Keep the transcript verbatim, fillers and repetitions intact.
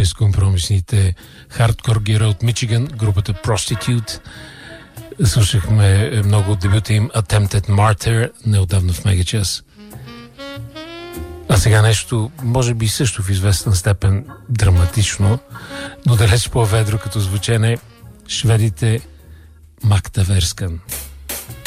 безкомпромисните хардкор герои от Мичиган, групата Prostitute. Слушахме много от дебюта им Attempted Martyr, неотдавна в Мегачас. А сега нещо, може би също в известна степен драматично, но далеч по-ведро като звучене, шведите Magda Verskan.